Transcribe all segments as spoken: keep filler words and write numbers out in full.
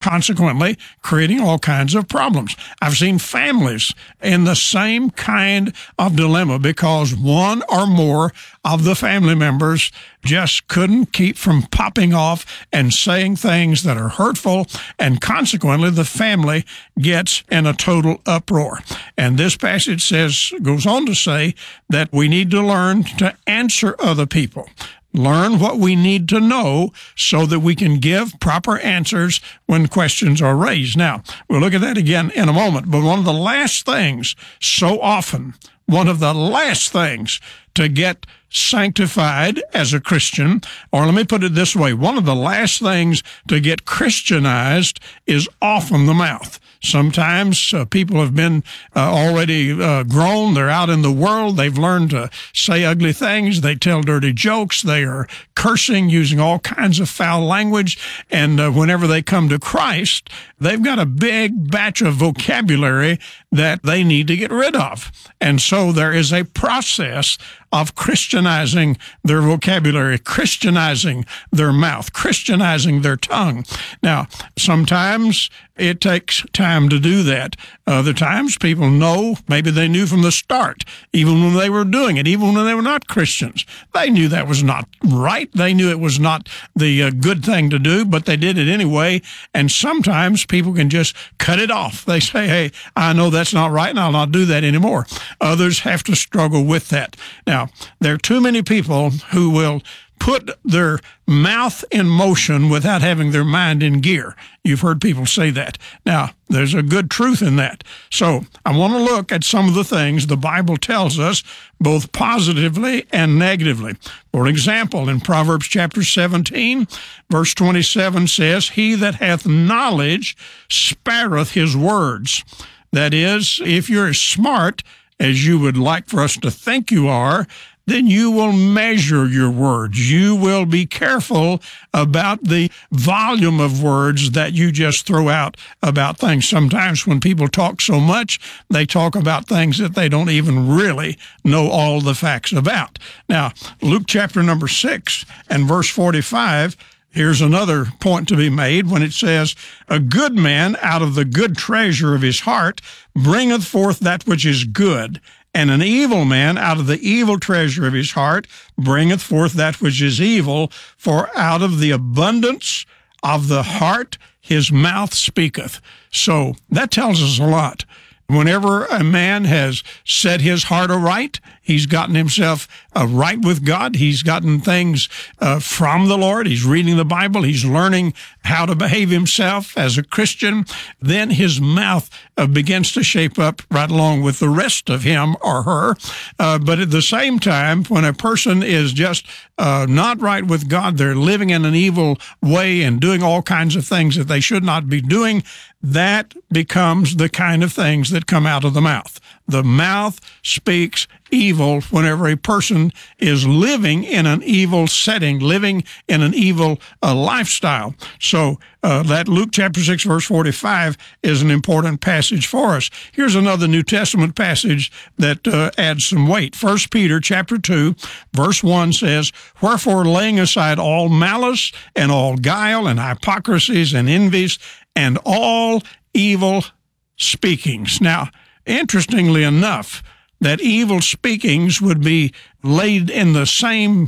consequently creating all kinds of problems. I've seen families in the same kind of dilemma because one or more of the family members just couldn't keep from popping off and saying things that are hurtful, and consequently the family gets in a total uproar. And this passage says, goes on to say that we need to learn to answer other people. Learn what we need to know so that we can give proper answers when questions are raised. Now, we'll look at that again in a moment, but one of the last things, so often, one of the last things to get sanctified as a Christian, or let me put it this way, one of the last things to get Christianized is often the mouth. Sometimes uh, people have been uh, already uh, grown. They're out in the world. They've learned to say ugly things. They tell dirty jokes. They are cursing, using all kinds of foul language. And uh, whenever they come to Christ, they've got a big batch of vocabulary that they need to get rid of. And so there is a process of Christianizing their vocabulary, Christianizing their mouth, Christianizing their tongue. Now, sometimes it takes time to do that. Other times people know, maybe they knew from the start, even when they were doing it, even when they were not Christians. They knew that was not right. They knew it was not the uh, good thing to do, but they did it anyway. And sometimes people can just cut it off. They say, hey, I know that's not right, and I'll not do that anymore. Others have to struggle with that. Now, there are too many people who will put their mouth in motion without having their mind in gear. You've heard people say that. Now, there's a good truth in that. So I want to look at some of the things the Bible tells us, both positively and negatively. For example, in Proverbs chapter seventeen, verse twenty-seven says, "He that hath knowledge spareth his words." That is, if you're as smart as you would like for us to think you are, then you will measure your words. You will be careful about the volume of words that you just throw out about things. Sometimes when people talk so much, they talk about things that they don't even really know all the facts about. Now, Luke chapter number six and verse forty-five, here's another point to be made when it says, "A good man out of the good treasure of his heart bringeth forth that which is good, and an evil man out of the evil treasure of his heart bringeth forth that which is evil, for out of the abundance of the heart his mouth speaketh." So that tells us a lot. Whenever a man has set his heart aright, he's gotten himself uh, right with God, he's gotten things uh, from the Lord, he's reading the Bible, he's learning how to behave himself as a Christian, then his mouth uh, begins to shape up right along with the rest of him or her. Uh, but at the same time, when a person is just uh, not right with God, they're living in an evil way and doing all kinds of things that they should not be doing, that becomes the kind of things that come out of the mouth. The mouth speaks evil whenever a person is living in an evil setting, living in an evil uh, lifestyle. So uh, that Luke chapter six, verse forty-five is an important passage for us. Here's another New Testament passage that uh, adds some weight. First Peter chapter two, verse one says, "Wherefore laying aside all malice and all guile and hypocrisies and envies and all evil speakings." Now, interestingly enough, that evil speakings would be laid in the same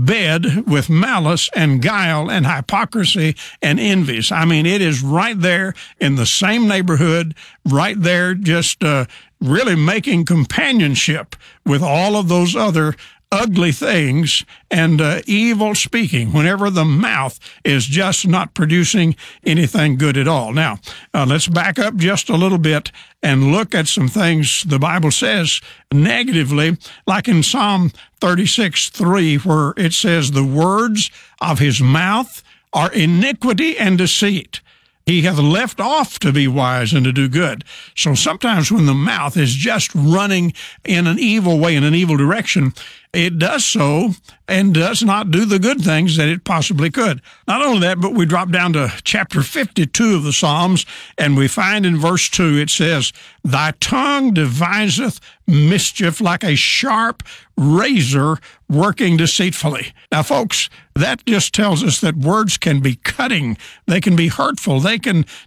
bed with malice and guile and hypocrisy and envies. I mean, it is right there in the same neighborhood, right there just uh, really making companionship with all of those other ugly things and uh, evil speaking, whenever the mouth is just not producing anything good at all. Now, uh, let's back up just a little bit and look at some things the Bible says negatively, like in Psalm thirty-six, three, where it says, "The words of his mouth are iniquity and deceit. He hath left off to be wise and to do good." So sometimes when the mouth is just running in an evil way, in an evil direction, it does so and does not do the good things that it possibly could. Not only that, but we drop down to chapter fifty-two of the Psalms, and we find in verse two, it says, "Thy tongue deviseth mischief like a sharp razor working deceitfully." Now, folks, that just tells us that words can be cutting. They can be hurtful. They can